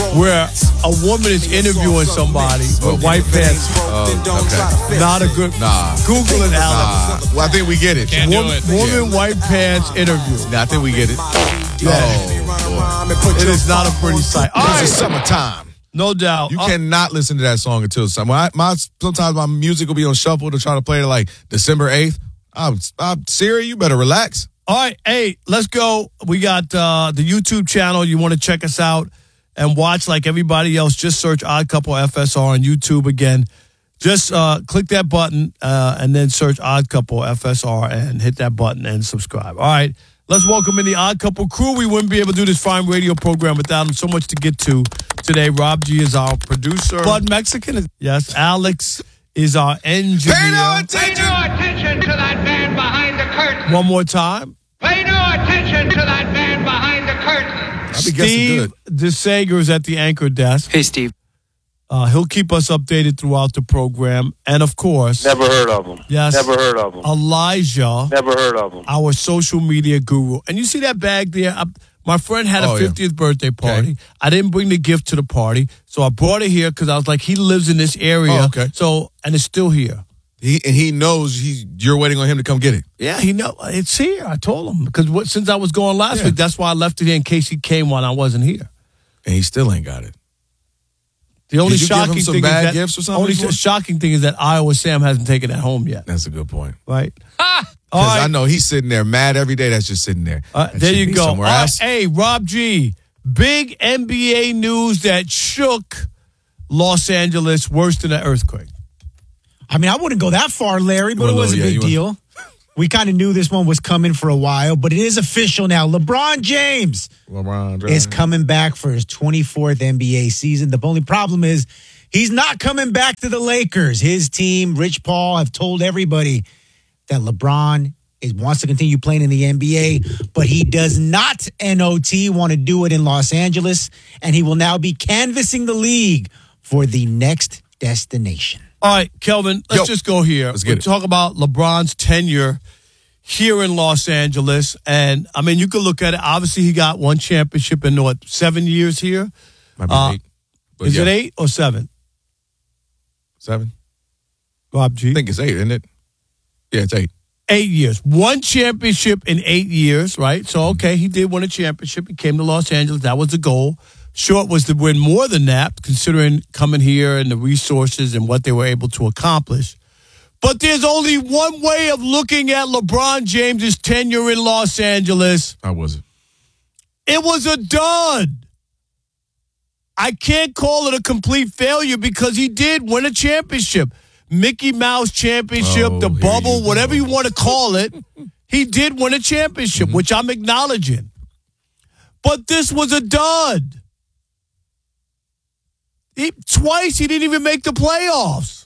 where a woman is interviewing somebody with white pants. Okay. Not a good. Nah. Google it, Alex. Well, I think we get it. Can't do it. Woman white pants interview. Nah, I think we get it. It is not a pretty sight. All This is right. summertime. No doubt. You cannot listen to that song until summer. Sometimes my music will be on shuffle to try to play it like December 8th. I'm Siri, you better relax. All right. Hey, let's go. We got the YouTube channel. You want to check us out and watch like everybody else. Just search Odd Couple FSR on YouTube again. Just click that button and then search Odd Couple FSR and hit that button and subscribe. All right. Let's welcome in the Odd Couple crew. We wouldn't be able to do this fine radio program without them. So much to get to today. Rob G is our producer. Bud Mexican. Yes. Alex is our engineer. Pay no Pay no attention to that man behind the curtain. One more time. Pay no attention to that man behind the curtain. I'll be guessing Steve good. DeSager is at the anchor desk. Hey, Steve. He'll keep us updated throughout the program. And, of course, Never heard of him. Yes. Never heard of him. Elijah, Never heard of him. our social media guru. And you see that bag there? My friend had a Oh, yeah. 50th birthday party. Okay. I didn't bring the gift to the party, so I brought it here because I was like, he lives in this area. Oh, okay. So, and it's still here. He knows you're waiting on him to come get it. Yeah, he know it's here. I told him because since I was going last Yeah. week, that's why I left it here in case he came when I wasn't here. And he still ain't got it. The only Did you give him shocking some thing bad is that gifts or something only before? shocking thing is that Iowa Sam hasn't taken it home yet. That's a good point. Right. All Because right. I know he's sitting there mad every day. That's just sitting there. That There should you be go. somewhere All right, else. hey, Rob G. Big NBA news that shook Los Angeles worse than an earthquake. I mean, I wouldn't go that far, Larry, but You it went was a low, yeah, big you deal. We kind of knew this one was coming for a while, but it is official now. LeBron James LeBron is coming back for his 24th NBA season. The only problem is he's not coming back to the Lakers. His team, Rich Paul, have told everybody that LeBron wants to continue playing in the NBA, but he does not, NOT, want to do it in Los Angeles, and he will now be canvassing the league for the next destination. All right, Kelvin, let's Yo. just go here. Let's get We'll it. talk about LeBron's tenure here in Los Angeles. And, I mean, you could look at it. Obviously, he got one championship in, 7 years here? Might be 8. But Is yeah, it 8 or 7? 7? Rob G? I think it's 8, isn't it? Yeah, it's 8. 8 years. One championship in 8 years, right? So, okay, he did win a championship. He came to Los Angeles. That was the goal. Short was to win more than that, considering coming here and the resources and what they were able to accomplish. But there's only one way of looking at LeBron James's tenure in Los Angeles. How was it? It was a dud. I can't call it a complete failure because he did win a championship. Mickey Mouse championship, Oh, the here bubble, you whatever go. you want to call it. He did win a championship, which I'm acknowledging. But this was a dud. Twice he didn't even make the playoffs.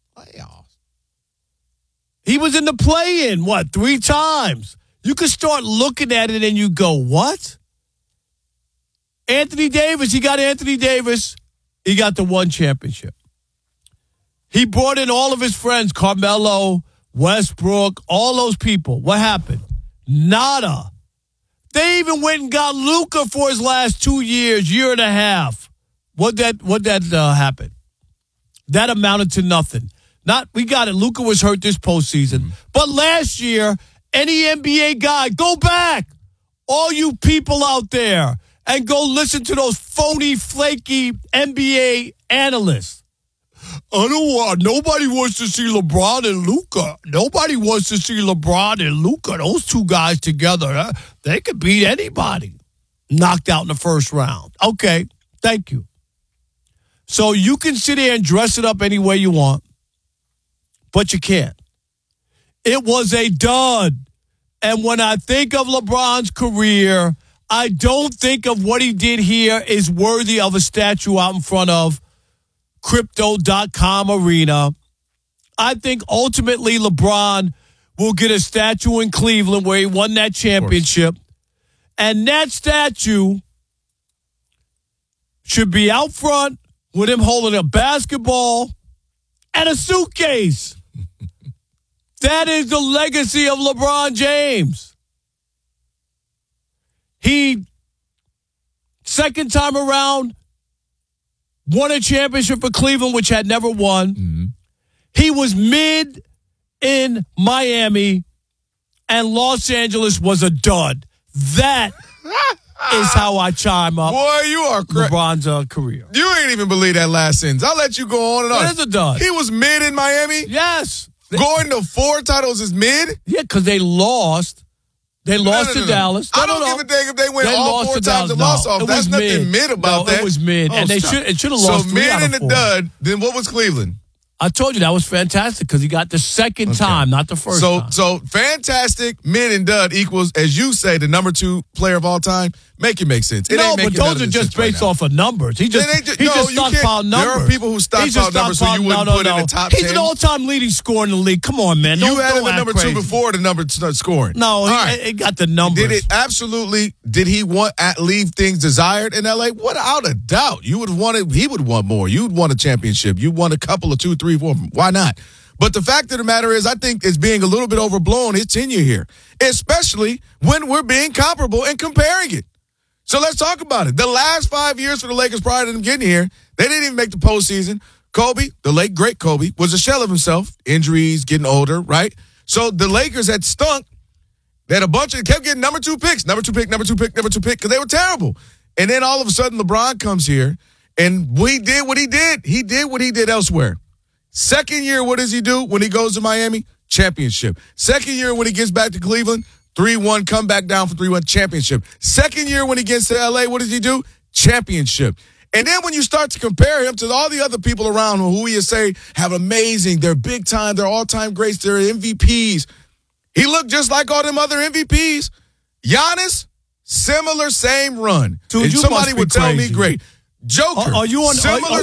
He was in the play-in, 3 times? You could start looking at it and you go, what? Anthony Davis, he got Anthony Davis. He got the one championship. He brought in all of his friends, Carmelo, Westbrook, all those people. What happened? Nada. They even went and got Luka for his last 2 years, year and a half. What'd that happen? That amounted to nothing. We got it. Luka was hurt this postseason. But last year, any NBA guy, go back. All you people out there, and go listen to those phony, flaky NBA analysts. I don't want. Nobody wants to see LeBron and Luka. Nobody wants to see LeBron and Luka. Those two guys together, they could beat anybody. Knocked out in the first round. Okay, thank you. So you can sit there and dress it up any way you want, but you can't. It was a dud. And when I think of LeBron's career, I don't think of what he did here is worthy of a statue out in front of Crypto.com Arena. I think ultimately LeBron will get a statue in Cleveland where he won that championship. And that statue should be out front with him holding a basketball and a suitcase. That is the legacy of LeBron James. He, second time around, won a championship for Cleveland, which had never won. Mm-hmm. He was mid in Miami, and Los Angeles was a dud. That is how I chime up Boy, you are correct. LeBron's career. You ain't even believe that last sentence. I'll let you go on and on. It is a dud. He was mid in Miami? Yes. Going to 4 titles is mid? Yeah, because they lost. They lost to Dallas. I don't give a dang if they win all 4 times and lost off. That's nothing mid about that. It was mid. Oh, and it should have lost 3 mid out of and 4. the dud, then what was Cleveland? I told you that was fantastic because he got the second time, not the first time. So fantastic, mid and dud equals, as you say, the number 2 player of all time. Make it make sense. It no, ain't but making none those of are sense just based right off of numbers. He just you stockpiled numbers. There are people who stockpile numbers, so you wouldn't put in the top 10. He's an all-time leading scorer in the league. Come on, man. You had him at number 2 crazy. before the number scoring. No, he got the numbers. Did he leave things desired in LA? Without a doubt. He would want more. You would want a championship. You won a couple of 2, 3, 4. Why not? But the fact of the matter is, I think it's being a little bit overblown, his tenure here, especially when we're being comparable and comparing it. So let's talk about it. The last 5 years for the Lakers prior to them getting here, they didn't even make the postseason. Kobe, the late, great Kobe, was a shell of himself. Injuries, getting older, right? So the Lakers had stunk. They had kept getting number 2 picks, number 2 pick, because they were terrible. And then all of a sudden, LeBron comes here, and he did what he did. He did what he did elsewhere. Second year, what does he do when he goes to Miami? Championship. Second year, when he gets back to Cleveland, 3-1, come back down for 3-1, championship. Second year, when he gets to L.A., what does he do? Championship. And then when you start to compare him to all the other people around who you say have amazing, they're big time, they're all-time greats, they're MVPs. He looked just like all them other MVPs. Giannis, similar, same run. Dude, and somebody would tell me, great. Joker, are you on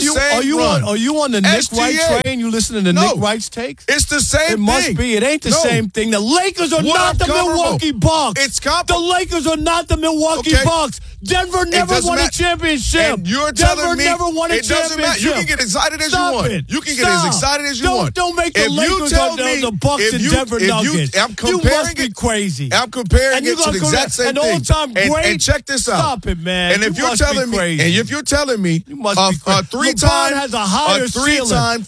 the Nick Wright train? You listening to Nick Wright's takes? It's the same thing. It must be. It ain't the same thing. The Lakers are not the Milwaukee Bucks. It's comparable. The Lakers are not the Milwaukee Bucks. Denver never won a championship. And you're telling me never won a it doesn't matter. You can get excited as you want. You can get as excited as you want. Don't make the Lakers the Bucks and Denver Nuggets. You must be crazy. I'm comparing it to the exact same thing. An all-time great. And check this out. Stop it, man. And if you're telling me, you must be crazy. A 3-time has a higher ceiling.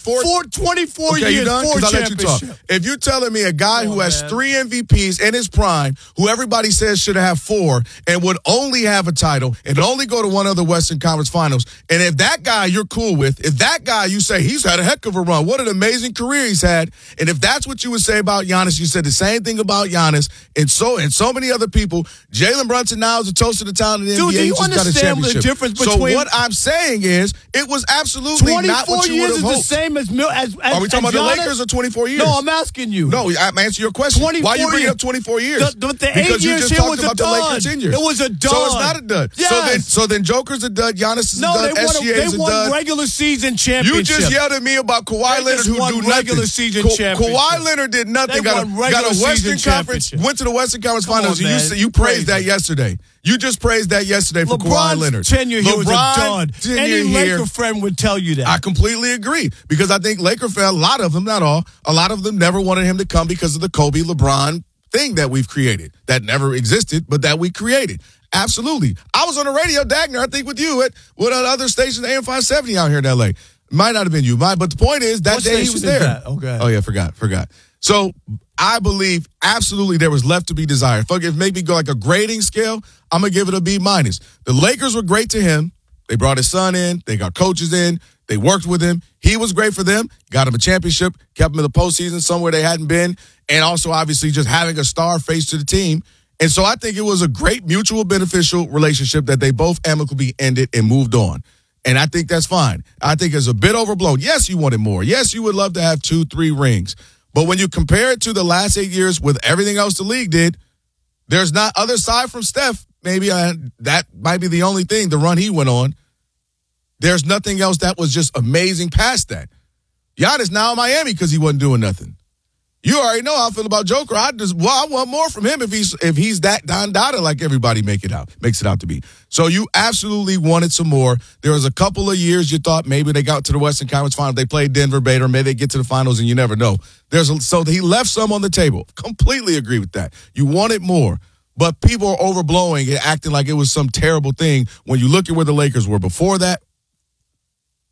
24 years, 4 championships. If you're telling me a guy who has 3 MVPs in his prime, who everybody says should have 4, and would only have a title and only go to one other Western Conference Finals, and if that guy you're cool with, if that guy you say he's had a heck of a run, what an amazing career he's had, and if that's what you would say about Giannis, you said the same thing about Giannis and so many other people. Jalen Brunson now is the toast of the town in the NBA. Do you understand the difference between? So what I'm saying is, it was absolutely not what you would have hoped. 24 years is the same as Are we talking about the Lakers or 24 years? No, I'm asking you. No, I'm answering your question. Why are you bringing up 24 years? The 8 years here was a dud. It was a dud. So it's not a dud. Yes. So then Joker's a dud, Giannis is a dud, SGA is a dud. They won regular season championships. You just yelled at me about Kawhi Leonard who do nothing. Regular season championships. Why Leonard did nothing. Got a Western Conference, went to the Western Conference Finals, and you praised that yesterday. You just praised that yesterday for Kawhi Leonard. Tenure here was a dud. Any Laker friend would tell you that. I completely agree because I think Laker fans, a lot of them, not all, a lot of them never wanted him to come because of the Kobe LeBron thing that we've created that never existed, but that we created. Absolutely. I was on the radio, Dagner, I think with you at other stations, AM 570 out here in LA. Might not have been you, but the point is that day he was there. Okay. Oh yeah, forgot. So I believe absolutely there was left to be desired. Fuck, if maybe go like a grading scale, I'm gonna give it a B-. The Lakers were great to him. They brought his son in. They got coaches in. They worked with him. He was great for them. Got him a championship. Kept him in the postseason somewhere they hadn't been. And also, obviously, just having a star face to the team. And so I think it was a great mutual beneficial relationship that they both amicably ended and moved on. And I think that's fine. I think it's a bit overblown. Yes, you wanted more. Yes, you would love to have 2-3 rings. But when you compare it to the last 8 years with everything else the league did, there's not, other side from Steph, maybe that might be the only thing, the run he went on. There's nothing else that was just amazing past that. Giannis now in Miami because he wasn't doing nothing. You already know how I feel about Joker. I want more from him if he's that Don Dada like everybody makes it out to be. So you absolutely wanted some more. There was a couple of years you thought maybe they got to the Western Conference Finals. They played Denver, Bader, maybe they get to the finals, and you never know. So he left some on the table. Completely agree with that. You wanted more. But people are overblowing and acting like it was some terrible thing when you look at where the Lakers were before that.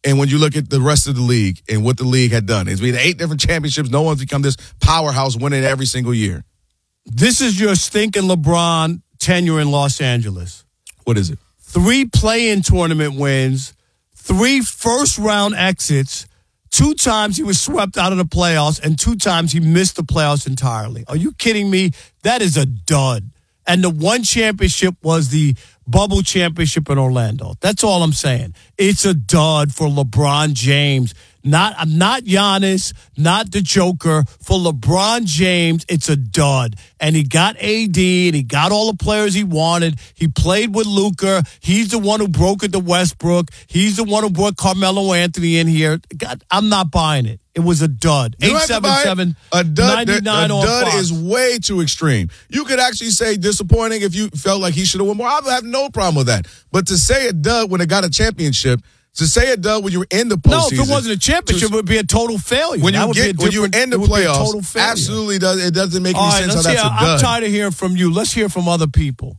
And when you look at the rest of the league and what the league had done, it's been 8 different championships. No one's become this powerhouse winning every single year. This is your stinking LeBron tenure in Los Angeles. What is it? 3 play-in tournament wins, 3 first-round exits, 2 times he was swept out of the playoffs, and 2 times he missed the playoffs entirely. Are you kidding me? That is a dud. And the one championship was the bubble championship in Orlando. That's all I'm saying. It's a dud for LeBron James. Not Giannis, not the Joker. For LeBron James, it's a dud. And he got AD, and he got all the players he wanted. He played with Luka. He's the one who broke it to Westbrook. He's the one who brought Carmelo Anthony in here. God, I'm not buying it. It was a dud. 877 a dud. 99 A on dud Fox. is way too extreme. You could actually say disappointing if you felt like he should have won more. I have no problem with that. But to say a dud when it got a championship, to say a dud when you were in the postseason. No, if it wasn't a championship, it would be a total failure. When you were in the playoffs, failure. absolutely it doesn't make All any right, sense how let's that's hear. a dud. I'm tired of hearing from you. Let's hear from other people.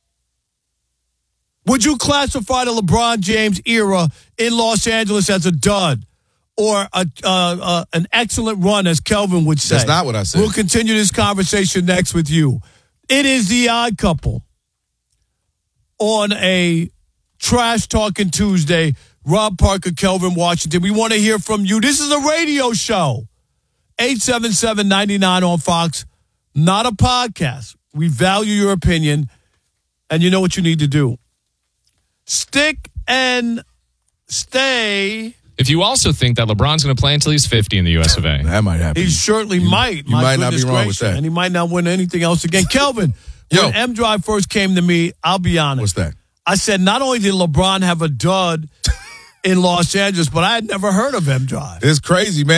Would you classify the LeBron James era in Los Angeles as a dud or an excellent run, as Kelvin would say? That's not what I said. We'll continue this conversation next with you. It is the Odd Couple on a Trash Talking Tuesday. Rob Parker, Kelvin Washington. We want to hear from you. This is a radio show. 877-99 on Fox. Not a podcast. We value your opinion, and you know what you need to do. Stick and stay. If you also think that LeBron's going to play until he's 50 in the US of A. That might happen. He certainly might. You might not be wrong with that. And he might not win anything else again. Kelvin, Yo. when M Drive first came to me, I'll be honest. What's that? I said not only did LeBron have a dud in Los Angeles, but I had never heard of M Drive. It's crazy, man.